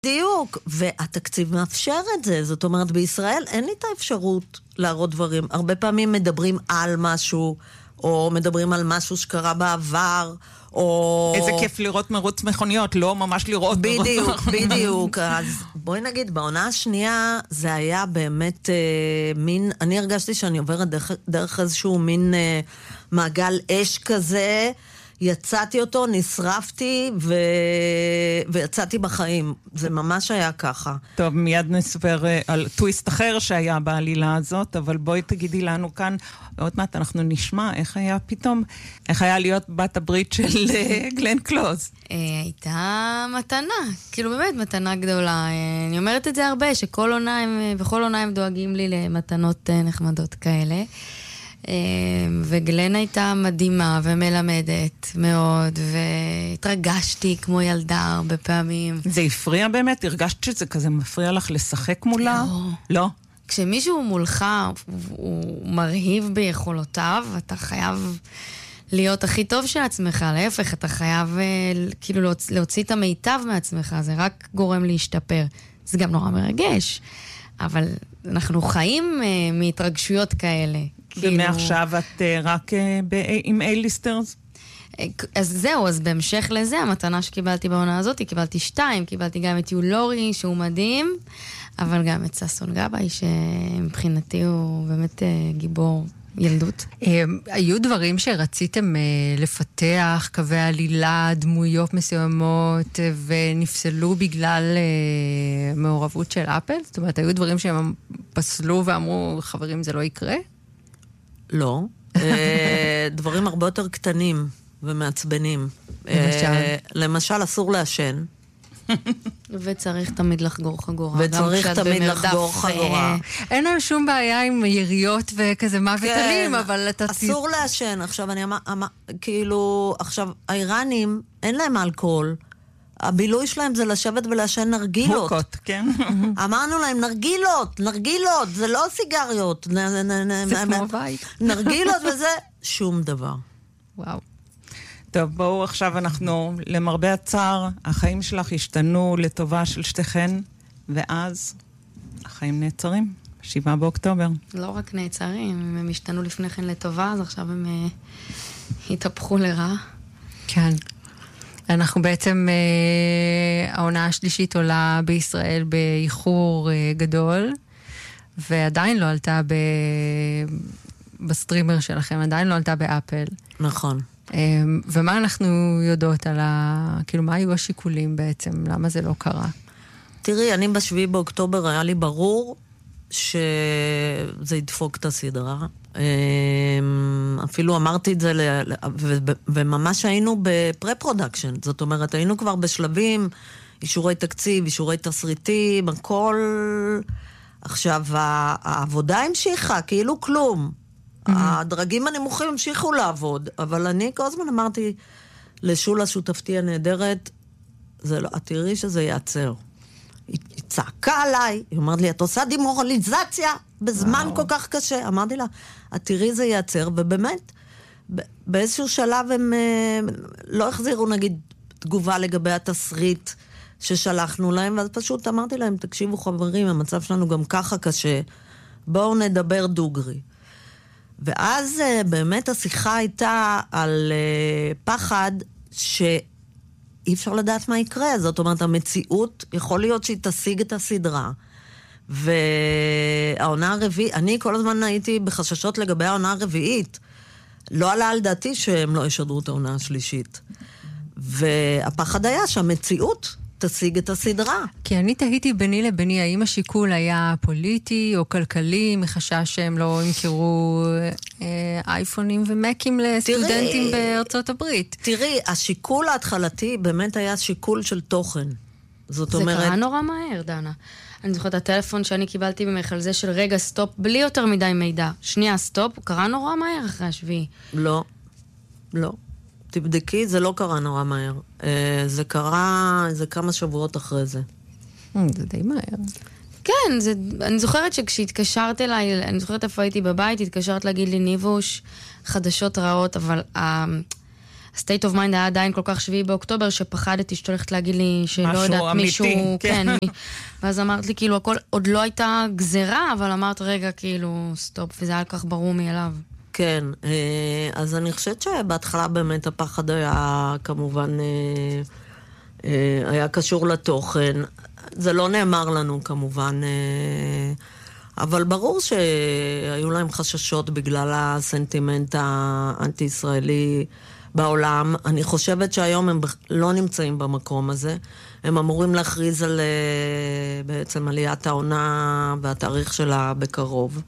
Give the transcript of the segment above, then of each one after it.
בדיוק, והתקציב מאפשר את זה, זאת אומרת, בישראל אין לי את האפשרות להראות דברים. הרבה פעמים מדברים על משהו, או מדברים על משהו שקרה בעבר, או... איזה כיף לראות מרוץ מכוניות, לא ממש לראות מרוץ מכוניות. בדיוק. אז בואי נגיד, בעונה השנייה זה היה באמת מין, אני הרגשתי שאני עוברת דרך איזשהו מין מעגל אש כזה, יצאתי אותו, נשרפתי ויצאתי בחיים. זה ממש היה ככה. טוב, מיד נספר על טוויסט אחר שהיה בעלילה הזאת, אבל בואי תגידי לנו כאן, עוד מעט אנחנו נשמע איך היה פתאום, איך היה להיות בת הברית של גלן קלוז. הייתה מתנה, כאילו באמת מתנה גדולה. אני אומרת את זה הרבה, שכל עונה בכל עונה הם דואגים לי למתנות נחמדות כאלה. וגלן הייתה מדהימה ומלמדת מאוד, והתרגשתי כמו ילדה הרבה פעמים. זה הפריע באמת? הרגשת שזה כזה מפריע לך לשחק מולה? לא. כשמישהו מולך הוא מרהיב ביכולותיו, אתה חייב להיות הכי טוב של עצמך, להפך, אתה חייב כאילו להוציא את המיטב מעצמך, זה רק גורם להשתפר. זה גם נורא מרגש, אבל אנחנו חיים מהתרגשויות כאלה. ומעכשיו את רק עם A-ליסטרס? אז זהו, אז בהמשך לזה, המתנה שקיבלתי בעונה הזאת, קיבלתי 2, קיבלתי גם את יולורי, שהוא מדהים, אבל גם את ססון גבאי, שמבחינתי הוא באמת גיבור ילדות. היו דברים שרציתם לפתח, קווי עלילה, דמויות מסוימות, ונפסלו בגלל מעורבות של אפל? זאת אומרת, היו דברים שהם פסלו ואמרו, חברים, זה לא יקרה? לא. דברים הרבה יותר קטנים ומעצבנים. למשל, אסור לעשן. וצריך תמיד לחגור חגורה. וצריך תמיד לחגור חגורה. אין לנו שום בעיה עם יריות וכזה מוות אלים, אבל אתה... אסור לעשן. עכשיו, אני כאילו, עכשיו, האיראנים, אין להם אלכוהול. הבילוי שלהם זה לשבת ולעשן נרגילות. הוקות, כן. אמרנו להם, נרגילות, זה לא סיגריות. זה כמו בית. נרגילות וזה, שום דבר. וואו. טוב, בואו עכשיו אנחנו, למרבה הצער, החיים שלך השתנו לטובה של שתיכן, ואז החיים נעצרים, 7 באוקטובר. לא רק נעצרים, אם הם השתנו לפני כן לטובה, אז עכשיו הם התהפכו לרעה. כן. אנחנו בעצם, העונה השלישית עולה בישראל באיחור גדול, ועדיין לא עלתה בסטרימר שלכם, עדיין לא עלתה באפל. נכון. ומה אנחנו יודעות על כאילו, מה היו השיקולים בעצם? למה זה לא קרה? תראי, אני ב7 באוקטובר היה לי ברור שזה ידפוק את הסדרה. אפילו אמרתי את זה, וממש היינו בפרה-פרודקשן. זאת אומרת, היינו כבר בשלבים, אישורי תקציב, אישורי תסריטים, הכל... עכשיו, העבודה המשיכה, כאילו כלום. הדרגים הנמוכים המשיכו לעבוד, אבל אני כל הזמן אמרתי לשולה, שותפתי הנהדרת, לא, תראי שזה יעצר. היא צעקה עליי, היא אומרת לי, את עושה דימורליזציה בזמן כל כך קשה. אמרתי לה, תראי זה יעצר, ובאמת, באיזשהו שלב הם לא החזירו, נגיד, תגובה לגבי התסריט ששלחנו להם, ואז פשוט אמרתי להם, תקשיבו חברים, המצב שלנו גם ככה קשה, בואו נדבר דוגרי. ואז באמת השיחה הייתה על פחד שאי אפשר לדעת מה יקרה. זאת אומרת, המציאות יכול להיות שהיא תשיג את הסדרה. והעונה הרביעית, אני כל הזמן הייתי בחששות לגבי העונה הרביעית. לא עלה על דעתי שהם לא ישדרו את העונה השלישית. והפחד היה שהמציאות תשיג את הסדרה. כי אני תהיתי ביני לביני, האם השיקול היה פוליטי או כלכלי, מחשש שהם לא ימכרו אייפונים ומקים לסטודנטים בארצות הברית. תראי, השיקול ההתחלתי באמת היה שיקול של תוכן. זאת אומרת... זה קרה נורא מהר, דנה. אני זוכרת, הטלפון שאני קיבלתי ממך על זה של רגע סטופ, בלי יותר מדי מידע. שנייה סטופ, הוא קרה נורא מהר אחרי השביעי. לא, לא. תבדקי, זה לא קרה נורא מהר. זה קרה, זה כמה שבועות אחרי זה. זה די מהר. כן, אני זוכרת שכשהתקשרת אליי, אני זוכרת איפה הייתי בבית, התקשרת להגיד לי ניבוש, חדשות רעות, אבל ה-state of mind היה עדיין כל כך 7 באוקטובר, שפחדתי שאת הולכת להגיד לי שלא יודעת מישהו... כן. ואז אמרת לי, כאילו, הכל עוד לא הייתה גזרה, אבל אמרת, רגע, כאילו, סטופ, וזה היה כך ברור מאליו. כן, אז אני חושבת שבהתחלה באמת הפחד היה כמובן, היה קשור לתוכן. זה לא נאמר לנו כמובן, אבל ברור שהיו להם חששות בגלל הסנטימנט האנטי-ישראלי בעולם. אני חושבת שהיום הם לא נמצאים במקום הזה. הם אמורים להכריז על בעצם עליית העונה והתאריך שלה בקרוב.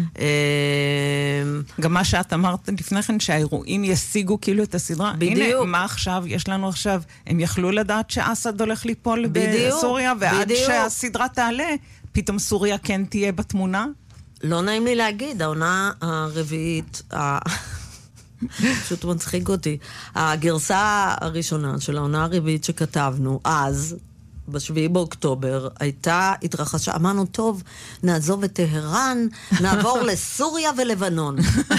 גם מה שאת אמרת לפני כן, שהאירועים ישיגו כאילו את הסדרה. בדיוק. הנה, מה עכשיו? יש לנו עכשיו, הם יכלו לדעת שאסד הולך ליפול בסוריה, ועד שהסדרה תעלה, פתאום סוריה כן תהיה בתמונה? לא נעים לי להגיד, העונה הרביעית, פשוט מצחיק אותי. הגרסה הראשונה של העונה הרביעית שכתבנו, אז, ב7 באוקטובר, התרחשה, אמרנו, טוב, נעזוב את טהרן, נעבור לסוריה ולבנון.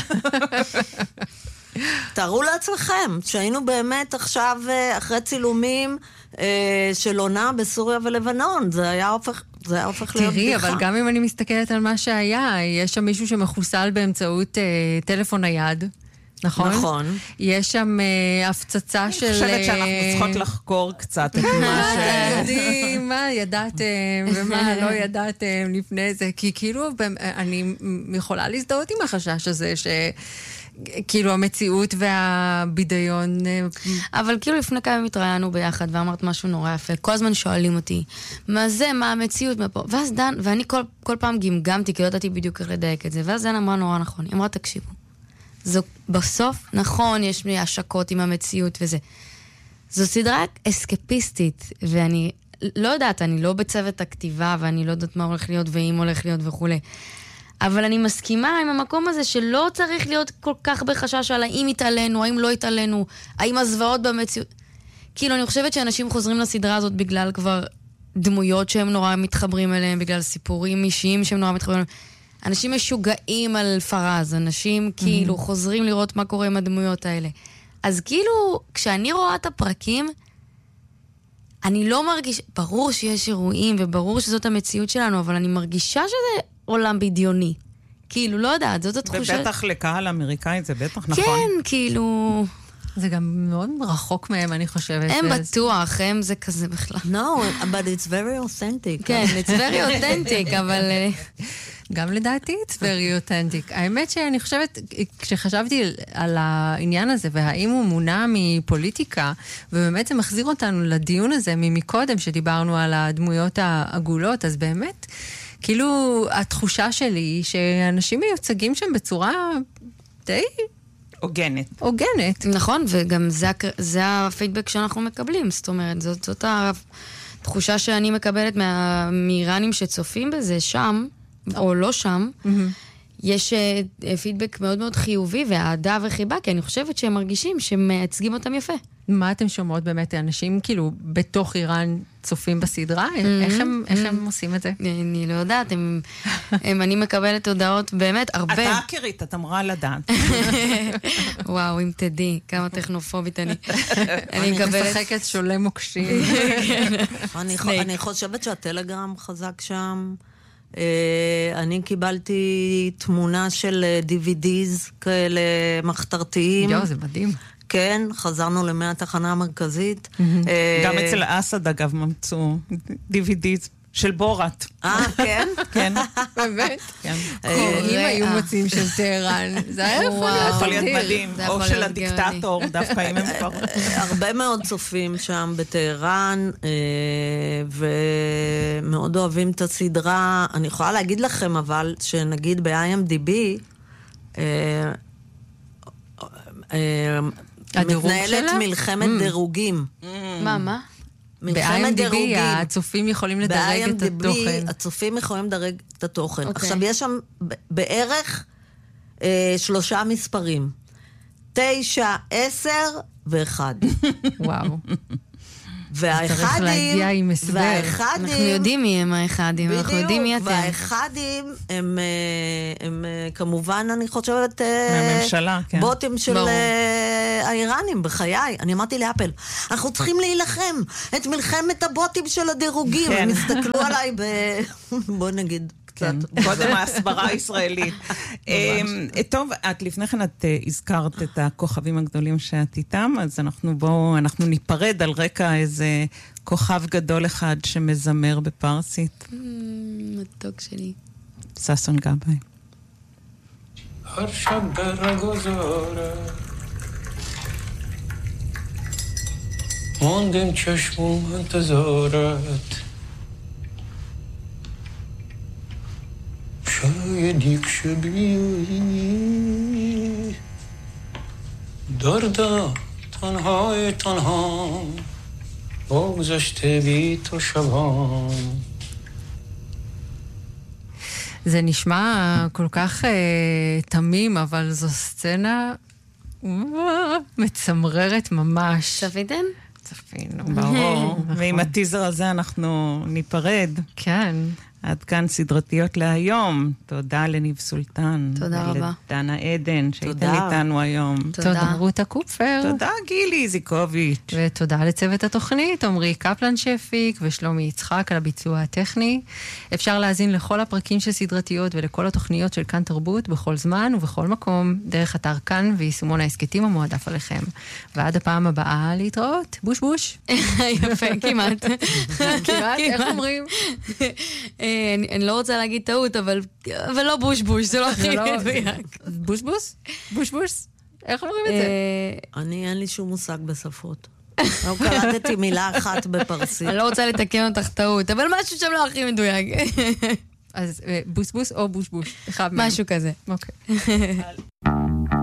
תארו לעצמכם, שהיינו באמת עכשיו, אחרי צילומים של עונה בסוריה ולבנון, זה היה הופך להיות בדיחה. תראי, אבל גם אם אני מסתכלת על מה שהיה, יש שם מישהו שמחוסל באמצעות טלפון נייד. נכון? נכון. יש שם הפצצה של... אני חושבת שאנחנו צריכות לחקור קצת את מה ש... יודעים, מה ידעתם ומה לא ידעתם לפני זה, כי כאילו אני יכולה להזדהות עם החשש הזה כאילו המציאות והבידיון... אבל כאילו לפני כמה התראיינו ביחד ואמרת משהו נורא יפה, כל הזמן שואלים אותי, מה זה, מה המציאות, מה פה? ואז דן, ואני כל פעם גמגמתי, כי לא ידעתי בדיוק איך לדייק את זה, ואז דן אמרה נורא נכון, היא אמרה, תקשיבו, זו בסוף, נכון, יש לי השקות עם המציאות וזה. זו סדרה אסקפיסטית, ואני לא יודעת, אני לא בצוות הכתיבה, ואני לא יודעת מה הולך להיות, ואם הולך להיות וכו'. אבל אני מסכימה עם המקום הזה שלא צריך להיות כל כך בחשש על האם התעלנו, האם לא התעלנו, האם הזוועות במציאות. כאילו, אני חושבת שאנשים חוזרים לסדרה הזאת בגלל כבר דמויות שהם נורא מתחברים אליהם, בגלל סיפורים אישיים שהם נורא מתחברים אליהם. אנשים משוגעים על פרז, אנשים כאילו חוזרים לראות מה קורה עם הדמויות האלה. אז כאילו, כשאני רואה את הפרקים, אני לא מרגיש... ברור שיש אירועים, וברור שזאת המציאות שלנו, אבל אני מרגישה שזה עולם בדיוני. כאילו, לא יודעת, זאת התחושה... ובטח לקהל אמריקאי זה בטח, נכון? כן, כאילו... זה גם מאוד רחוק מהם, אני חושבת. הם בטוח, הם זה כזה בכלל. No, but it's very authentic. כן, it's very authentic, אבל... גם לדעתי, it's very authentic. האמת שאני חושבת, כשחשבתי על העניין הזה, והאם הוא מונע מפוליטיקה, ובאמת זה מחזיר אותנו לדיון הזה ממקודם, שדיברנו על הדמויות העגולות, אז באמת, כאילו, התחושה שלי היא שאנשים מיוצגים שם בצורה די... הוגנת. נכון, וגם זה הפידבק שאנחנו מקבלים, זאת אומרת, זאת התחושה שאני מקבלת מאיראנים שצופים בזה שם, או לא שם, יש פידבק מאוד מאוד חיובי, והאהדה וחיבה, כי אני חושבת שהם מרגישים שמייצגים אותם יפה. מה אתם שומעות באמת? האנשים כאילו בתוך איראן צופים בסדרה? איך הם עושים את זה? אני לא יודעת, אני מקבלת הודעות באמת הרבה. אתה אקרית, את אמורה לדעת. וואו, אם תדעי, כמה טכנופובית אני. אני משחקת שולה מוקשים. אני חושבת שהטלגרם חזק שם. אני קיבלתי תמונה של DVDs כאלה מחתרתיים. יו, זה מדהים. כן, חזרנו למאה התחנה המרכזית. גם אצל אסד, אגב, ממצאו DVDs של בורת. כן? כן. באמת? כן. אם היו מוצאים של טהרן, זה היה יכול להיות מדהים. או של הדיקטטור, דווקא אם הם כבר... הרבה מאוד צופים שם בטהרן, ומאוד אוהבים את הסדרה. אני יכולה להגיד לכם, אבל, שנגיד ב-IMDb, מתנהלת מלחמת דירוגים. מה? ב-IMDb הצופים יכולים לדרג את התוכן. הצופים יכולים לדרג את התוכן. עכשיו, יש שם בערך 3 מספרים. 9, 10 ו1. וואו. צריך להגיע עם הסבר. אנחנו יודעים מי הם האחדים, אנחנו יודעים מי אתם. והאחדים הם כמובן, אני חושבת, מהממשלה, כן. בוטים של האיראנים, בחיי. אני אמרתי לאפל, אנחנו צריכים להילחם את מלחמת הבוטים של הדירוגים. הם הסתכלו עליי בוא נגיד... כן, קודם ההסברה הישראלית. טוב, לפני כן את הזכרת את הכוכבים הגדולים שאת איתם, אז אנחנו ניפרד על רקע איזה כוכב גדול אחד שמזמר בפרסית. מתוק שלי. ששון גבאי. هر شب برگذارد ماندیم چشمون انتظارت شاید یک شبی دردم تنهای تنها بگذشته بی تو شبان. זה נשמע כל כך תמים, אבל זו סצנה מצמררת ממש. צפיתם? צפינו. ברור. ועם הטיזר הזה אנחנו ניפרד. כן. עד כאן סדרתיות להיום. תודה לניב סולטן. תודה רבה. ולדנה עדן שהייתן איתנו היום. תודה רותה קופפר. תודה גילי איזיקוביץ'. ותודה לצוות התוכנית, עמרי קפלן שהפיק ושלומי יצחק על הביצוע הטכני. אפשר להאזין לכל הפרקים של סדרתיות ולכל התוכניות של כאן תרבות בכל זמן ובכל מקום, דרך אתר כאן ויישומון העסקתים המועדף עליכם. ועד הפעם הבאה להתראות. בוש בוש. יפה, כמעט. כמעט, איך אומרים? אני לא רוצה להגיד טעות, אבל לא בוש בוש, זה לא הכי מדויק. בוש בוש? בוש בוש? איך אומרים את זה? אני אין לי שום מושג בשפות. לא קלטתי מילה אחת בפרסית. אני לא רוצה לתקן אותך טעות, אבל משהו שם לא הכי מדויק. אז בוש בוש או בוש בוש? משהו כזה. אוקיי.